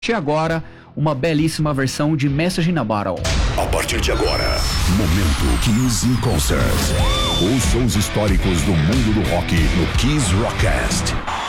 E agora, uma belíssima versão de Message in a Bottle. A partir de agora, momento Kiss in Concert. Os sons históricos do mundo do rock no Kiss Rockcast.